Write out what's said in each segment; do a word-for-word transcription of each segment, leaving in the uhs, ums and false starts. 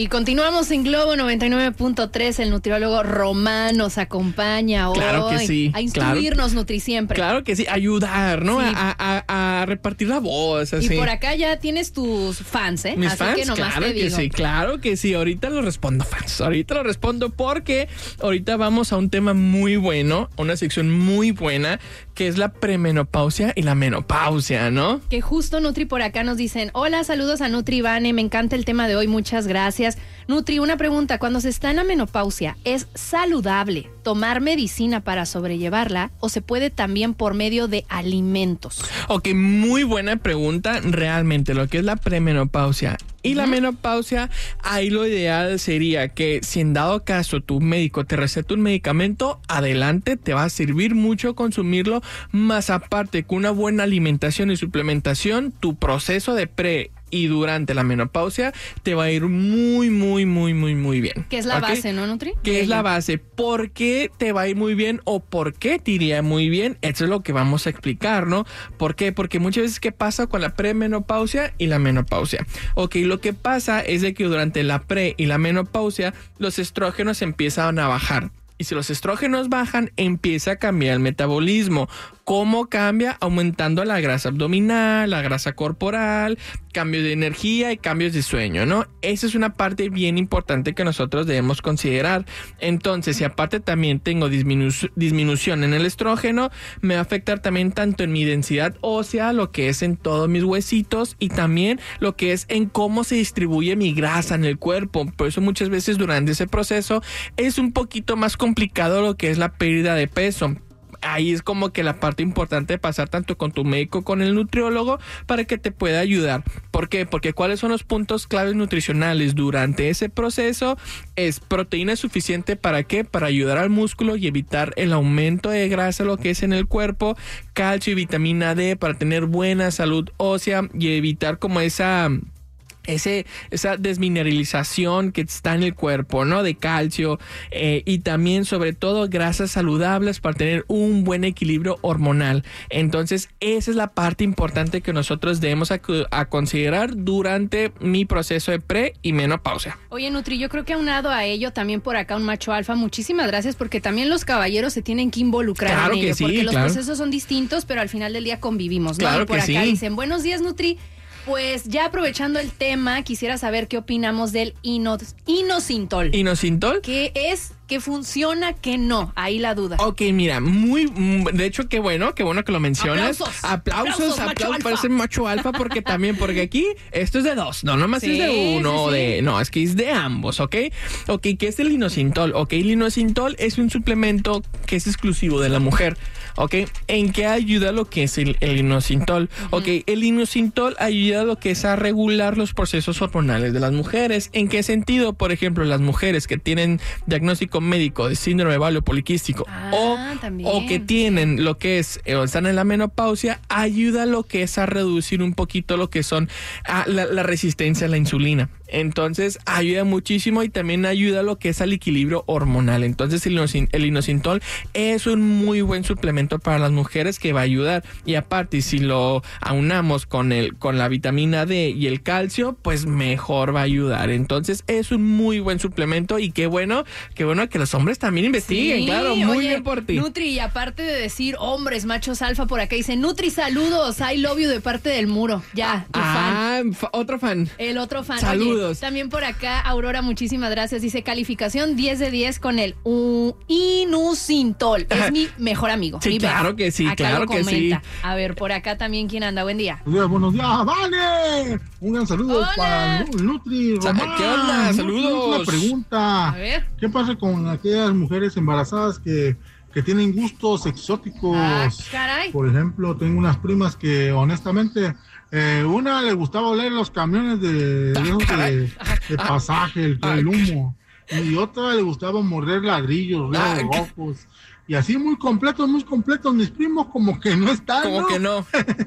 Y continuamos en Globo noventa y nueve punto tres. El nutriólogo Román nos acompaña hoy. Claro que sí. A instruirnos, claro, Nutri, siempre. Claro que sí, ayudar, ¿no? Sí. A, a, a repartir la voz, así. Y por acá ya tienes tus fans, ¿eh? Mis así fans, que nomás claro te que digo. sí, claro que sí. Ahorita lo respondo, fans. Ahorita lo respondo porque ahorita vamos a un tema muy bueno, una sección muy buena, que es la premenopausia y la menopausia, ¿no? Que justo, Nutri, por acá nos dicen, hola, saludos a Nutri Vane, me encanta el tema de hoy, muchas gracias. Nutri, una pregunta, cuando se está en la menopausia, ¿es saludable tomar medicina para sobrellevarla o se puede también por medio de alimentos? Ok, muy buena pregunta. Realmente lo que es la premenopausia y la menopausia, ahí lo ideal sería que si en dado caso tu médico te receta un medicamento, adelante, te va a servir mucho consumirlo, más aparte con una buena alimentación y suplementación, tu proceso de pre y durante la menopausia te va a ir muy, muy, muy, muy, muy bien. Que es la ¿Okay? base, ¿no, Nutri? Que es la base. ¿Por qué te va a ir muy bien o por qué te iría muy bien? Eso es lo que vamos a explicar, ¿no? ¿Por qué? Porque muchas veces, ¿qué pasa con la premenopausia y la menopausia? Ok, lo que pasa es de que durante la pre y la menopausia los estrógenos empiezan a bajar. Y si los estrógenos bajan, empieza a cambiar el metabolismo. ¿Cómo cambia? Aumentando la grasa abdominal, la grasa corporal, cambios de energía y cambios de sueño, ¿no? Esa es una parte bien importante que nosotros debemos considerar. Entonces, si aparte también tengo disminu- disminución en el estrógeno, me va a afectar también tanto en mi densidad ósea, lo que es en todos mis huesitos, y también lo que es en cómo se distribuye mi grasa en el cuerpo. Por eso muchas veces durante ese proceso es un poquito más complicado lo que es la pérdida de peso. Ahí es como que la parte importante de pasar tanto con tu médico, con el nutriólogo, para que te pueda ayudar. ¿Por qué? Porque ¿cuáles son los puntos claves nutricionales durante ese proceso? Es proteína suficiente, ¿para qué? Para ayudar al músculo y evitar el aumento de grasa, lo que es en el cuerpo, calcio y vitamina D para tener buena salud ósea y evitar como esa... Ese, esa desmineralización que está en el cuerpo, ¿no? De calcio, eh, y también sobre todo grasas saludables para tener un buen equilibrio hormonal. Entonces esa es la parte importante que nosotros debemos a, a considerar durante mi proceso de pre y menopausia. Oye, Nutri, yo creo que aunado a ello también por acá un macho alfa, muchísimas gracias, porque también los caballeros se tienen que involucrar claro en que ello, sí, porque los claro. procesos son distintos, pero al final del día convivimos, ¿no? Claro y por que acá sí. dicen, buenos días, Nutri. Pues ya aprovechando el tema, quisiera saber qué opinamos del ino, inosintol. ¿Inosintol? ¿Qué es? ¿Qué funciona? ¿Qué no? Ahí la duda. Ok, mira, muy, de hecho, qué bueno, qué bueno que lo mencionas. Aplausos. Aplausos, Aplausos, aplausos macho para alfa. ese macho alfa, porque también, porque aquí esto es de dos, no nomás Sí, es de uno, sí, sí. de, no, es que es de ambos, ¿ok? Ok, ¿qué es el inosintol? Ok, el inosintol es un suplemento que es exclusivo de la mujer, ¿ok? ¿En qué ayuda lo que es el, el inosintol? Uh-huh. Ok, el inosintol ayuda a lo que es a regular los procesos hormonales de las mujeres. ¿En qué sentido? Por ejemplo, las mujeres que tienen diagnóstico médico de síndrome de ovario poliquístico ah, o, o que tienen lo que es, o están en la menopausia, ayuda a lo que es a reducir un poquito lo que son a la, la resistencia a la insulina. Entonces ayuda muchísimo y también ayuda a lo que es al equilibrio hormonal. Entonces el, inosin, el inosintol es un muy buen suplemento para las mujeres que va a ayudar. Y aparte, si lo aunamos con, el, con la vitamina D y el calcio, pues mejor va a ayudar. Entonces es un muy buen suplemento y qué bueno, qué bueno que los hombres también investiguen. Sí, claro, muy oye, bien por ti. Nutri, y aparte de decir hombres, machos alfa, por acá dice, Nutri, saludos, I love you de parte del muro. Ya, tu ah, fan. Fa- otro fan. El otro fan. Saludos. Oye, también por acá, Aurora, muchísimas gracias. Dice, calificación diez de diez con el uh, inosintol. Es mi mejor amigo. Sí, mi claro best. que sí, acá claro lo que comenta. sí. A ver, por acá también, ¿quién anda? Buen día. Buenos días, buenos días, ¡vale! Un gran saludo Hola. para el Nutri, Román. ¿Qué onda? Saludos. Una pregunta. A ver. ¿Qué pasa con aquellas mujeres embarazadas que, que tienen gustos exóticos? Ah, caray. Por ejemplo, tengo unas primas que honestamente, eh, una le gustaba oler los camiones de, de, esos de, de pasaje, el, el humo. Y otra le gustaba morder ladrillos, Ah, rojos. Y así muy completos, muy completos. Mis primos como que no están, Como ¿no? que no.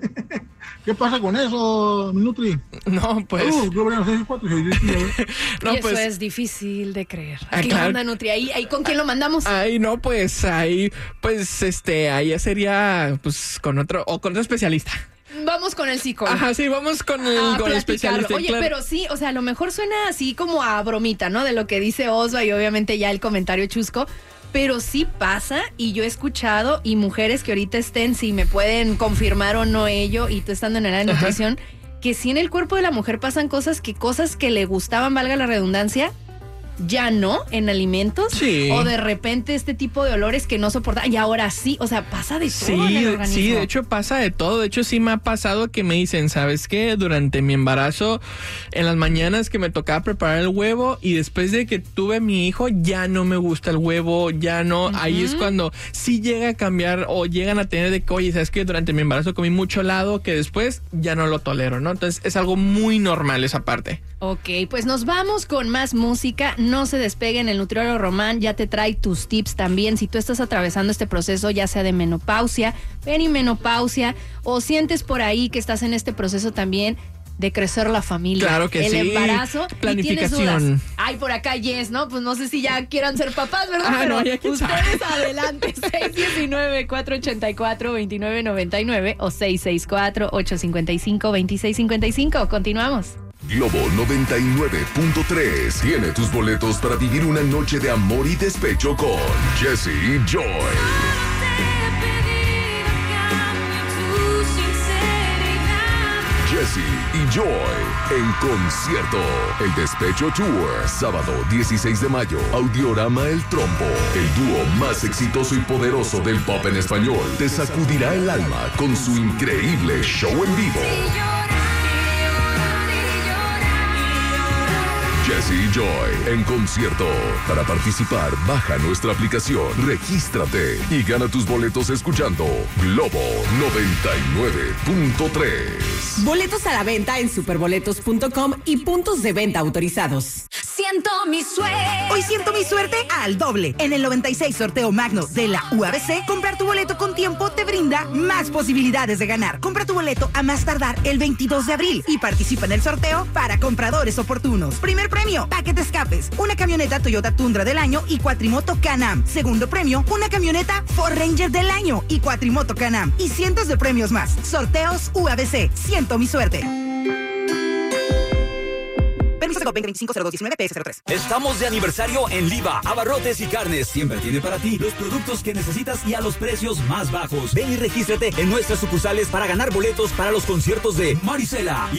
¿Qué pasa con eso, mi Nutri? No, pues. Uh, yo voy a hacer cuatro, seis, diez, diez. No, y eso pues. es difícil de creer. Ah, Aquí claro. anda Nutri. Ahí, ahí, ¿con quién lo mandamos? Ahí no, pues ahí, pues este, ahí ya sería, pues con otro, o con otro especialista. Vamos con el psicólogo. Ajá, sí, vamos con el, a con el especialista. Oye, claro. pero sí, o sea, a lo mejor suena así como a bromita, ¿no? De lo que dice Osva y obviamente ya el comentario chusco. Pero sí pasa y yo he escuchado y mujeres que ahorita estén, si me pueden confirmar o no ello y tú estando en el área de nutrición, que sí en el cuerpo de la mujer pasan cosas que cosas que le gustaban, valga la redundancia, ya no en alimentos. Sí. O de repente este tipo de olores que no soportan y ahora sí, o sea, pasa de todo Sí, en el organismo. sí, de hecho pasa de todo. De hecho sí me ha pasado que me dicen, ¿sabes qué? Durante mi embarazo, en las mañanas que me tocaba preparar el huevo y después de que tuve a mi hijo, ya no me gusta el huevo, ya no. Uh-huh. Ahí es cuando sí llega a cambiar o llegan a tener de que, oye, ¿sabes qué? Durante mi embarazo comí mucho helado que después ya no lo tolero, ¿no? Entonces es algo muy normal esa parte. Ok, pues nos vamos con más música. No se despeguen, el nutriólogo Román ya te trae tus tips también. Si tú estás atravesando este proceso, ya sea de menopausia, perimenopausia, o sientes por ahí que estás en este proceso también de crecer la familia. Claro que el sí. El embarazo. Planificación. Y tienes dudas. Ay, por acá Yes, ¿no? Pues no sé si ya quieran ser papás, ¿verdad? Ah, Pero no, ya quién ustedes sabe. adelante. seis uno nueve, cuatro ocho cuatro, dos nueve nueve nueve o seis seis cuatro, ocho cinco cinco, dos seis cinco cinco. Continuamos. Globo noventa y nueve punto tres tiene tus boletos para vivir una noche de amor y despecho con Jessie Joy. Jessie y Joy en concierto. El Despecho Tour, sábado dieciséis de mayo. Audiorama El Trompo, el dúo más exitoso y poderoso del pop en español, te sacudirá el alma con su increíble show en vivo. Jessie Joy en concierto. Para participar, baja nuestra aplicación, regístrate y gana tus boletos escuchando Globo noventa y nueve punto tres. Boletos a la venta en superboletos punto com y puntos de venta autorizados. Siento mi suerte. Hoy siento mi suerte al doble. En el noventa y seis sorteo magno de la U A B C, comprar tu boleto con tiempo te brinda más posibilidades de ganar. Compra tu boleto a más tardar el veintidós de abril y participa en el sorteo para compradores oportunos. Primer premio, paquete escapes, una camioneta Toyota Tundra del año y cuatrimoto Can-Am. Segundo premio, una camioneta Ford Ranger del año y cuatrimoto Can-Am. Y cientos de premios más. Sorteos U A B C. Siento mi suerte. Permiso de veinte veinticinco cero dos diecinueve P S cero tres. Estamos de aniversario en Liva. Abarrotes y Carnes siempre tiene para ti los productos que necesitas y a los precios más bajos. Ven y regístrate en nuestras sucursales para ganar boletos para los conciertos de Marisela.